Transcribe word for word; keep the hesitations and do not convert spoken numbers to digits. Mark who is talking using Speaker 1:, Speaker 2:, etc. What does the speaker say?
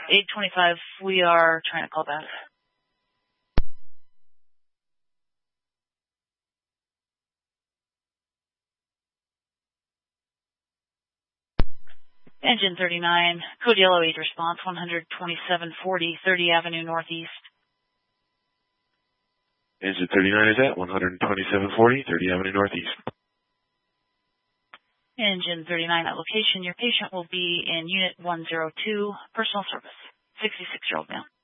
Speaker 1: eight twenty-five, we are trying to call back. Engine thirty-nine, code yellow eight response, one twenty-seven forty, thirty Avenue Northeast.
Speaker 2: Engine thirty-nine is at one twenty-seven forty, thirty Avenue Northeast.
Speaker 1: Engine thirty-nine at location. Your patient will be in Unit one oh two, personal service, sixty-six-year-old male.